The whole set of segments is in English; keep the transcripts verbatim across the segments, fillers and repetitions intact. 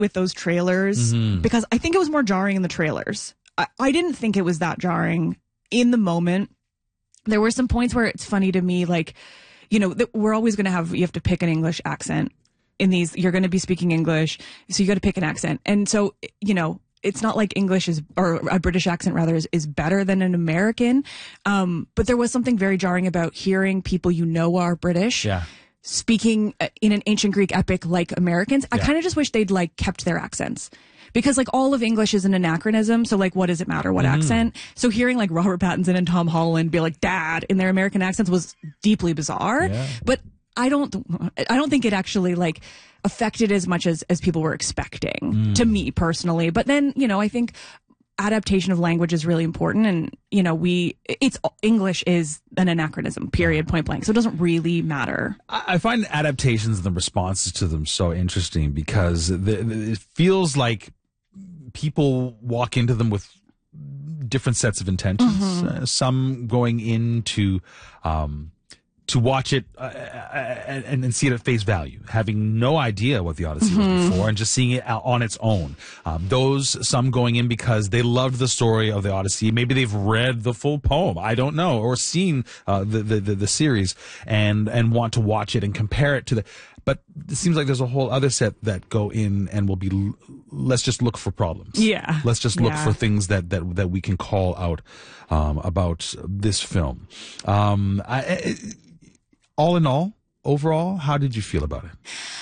with those trailers Mm-hmm. because I think it was more jarring in the trailers. I, I didn't think it was that jarring in the moment. There were some points where it's funny to me, like, you know, that we're always going to have, you have to pick an English accent in these, you're going to be speaking English, so you got to pick an accent. And so, you know, it's not like English is, or a British accent rather, is, is better than an American. Um, but there was something very jarring about hearing people you know are British. Yeah. Speaking in an ancient Greek epic like Americans. I Yeah. kind of just wish they'd like kept their accents. Because like all of English is an anachronism, so like what does it matter what Mm-hmm. accent? So hearing like Robert Pattinson and Tom Holland be like dad in their American accents was deeply bizarre. Yeah. But I don't I don't think it actually like affected as much as as people were expecting Mm. to me personally. But then, you know, I think adaptation of language is really important, and you know, we it's English is an anachronism, period, point blank. So it doesn't really matter. I I find adaptations and the responses to them so interesting because the, the- it feels like people walk into them with different sets of intentions. Mm-hmm. Uh, some going into um, to watch it uh, and, and see it at face value, having no idea what the Odyssey Mm-hmm. was before, and just seeing it out on its own. Um, those some going in because they loved the story of the Odyssey. Maybe they've read the full poem, I don't know, or seen uh, the, the the the series and and want to watch it and compare it to the. But it seems like there's a whole other set that go in and will be, l- let's just look for problems. Yeah. Let's just look Yeah. for things that, that, that we can call out, um, about this film. Um, I, I, all in all, overall, how did you feel about it?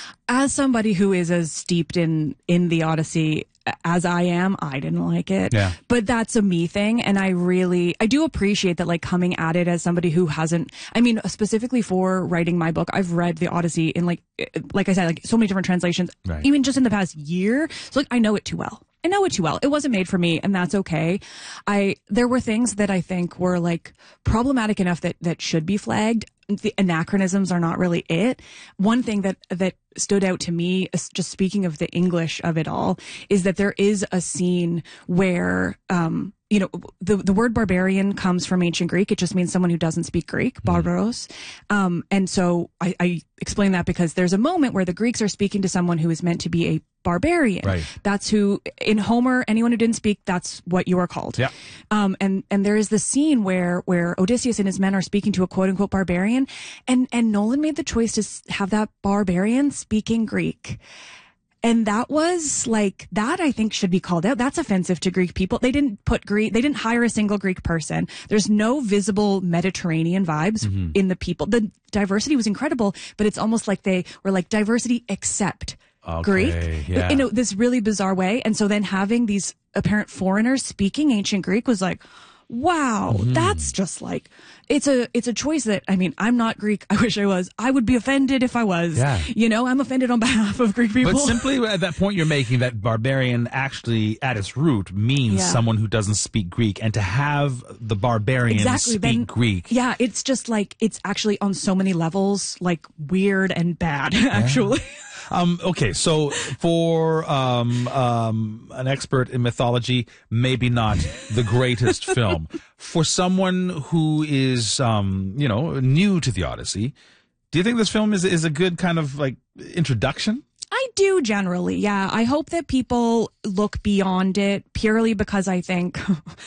As somebody who is as steeped in in the Odyssey as I am, I didn't like it. Yeah. But that's a me thing, and I really I do appreciate that, like, coming at it as somebody who hasn't, I mean, specifically for writing my book, I've read the Odyssey in like like I said, like so many different translations, Right. even just in the past year. So like I know it too well. I know it too well. It wasn't made for me, and that's okay. I there were things that I think were like problematic enough that that should be flagged. The anachronisms are not really it. One thing that that stood out to me, just speaking of the English of it all, is that there is a scene where um you know, the the word barbarian comes from ancient Greek. It just means someone who doesn't speak Greek, barbaros. Um, and so I, I explain that because there's a moment where the Greeks are speaking to someone who is meant to be a barbarian. Right. That's who, in Homer, anyone who didn't speak, that's what you are called. Yeah. Um, and, and there is the scene where, where Odysseus and his men are speaking to a quote unquote barbarian. And, and Nolan made the choice to s- have that barbarian speaking Greek. And that was like, that I think should be called out. That's offensive to Greek people. They didn't put Greek, they didn't hire a single Greek person. There's no visible Mediterranean vibes Mm-hmm. in the people. The diversity was incredible, but it's almost like they were like diversity except Okay, Greek, yeah. you know, this really bizarre way. And so then having these apparent foreigners speaking ancient Greek was like, wow, Mm-hmm. that's just like, it's a, it's a choice that, I mean, I'm not Greek. I wish I was. I would be offended if I was. Yeah. You know, I'm offended on behalf of Greek people. But simply at that point you're making, that barbarian actually at its root means Yeah. someone who doesn't speak Greek, and to have the barbarian Exactly. speak Then, Greek. Yeah, it's just like, it's actually on so many levels, like weird and bad, actually. Um, okay, so for um, um, an expert in mythology, maybe not the greatest film. For someone who is, um, you know, new to the Odyssey, do you think this film is is a good kind of like introduction? I do generally, yeah. I hope that people look beyond it purely because I think,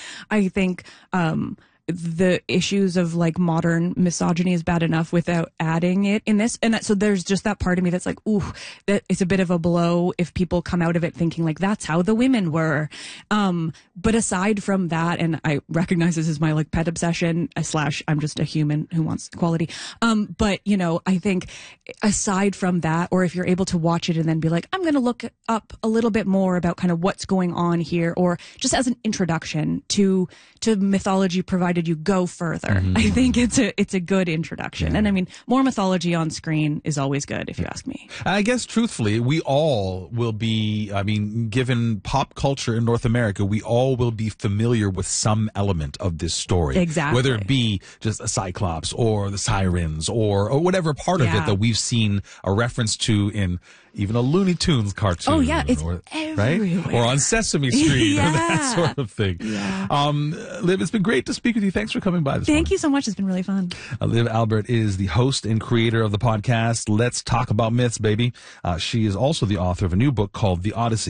I think, um, the issues of like modern misogyny is bad enough without adding it in this. And that, so there's just that part of me that's like, ooh, that it's a bit of a blow if people come out of it thinking like that's how the women were. Um, but aside from that, and I recognize this is my like pet obsession uh, slash I'm just a human who wants equality. Um, but you know, I think aside from that, or if you're able to watch it and then be like, I'm going to look up a little bit more about kind of what's going on here, or just as an introduction to, to mythology, provided you go further. Mm-hmm. I think it's a, it's a good introduction. And I mean, more mythology on screen is always good, if you ask me. I guess, truthfully, we all will be, I mean, given pop culture in North America, we all will be familiar with some element of this story. Exactly. Whether it be just a Cyclops or the Sirens or, or whatever part of Yeah. it that we've seen a reference to in even a Looney Tunes cartoon. Oh, yeah, it's or, everywhere. Right? Or on Sesame Street or that Yeah. sort of thing. Yeah. Um, Liv, it's been great to speak with you. Thanks for coming by this morning. Thank you so much. It's been really fun. Uh, Liv Albert is the host and creator of the podcast Let's Talk About Myths, baby. Uh, she is also the author of a new book called The Odyssey.